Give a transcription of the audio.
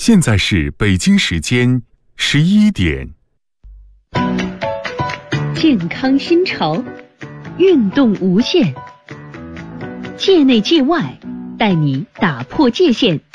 现在是北京时间11点。 健康新潮，运动无限，界内界外，带你打破界限，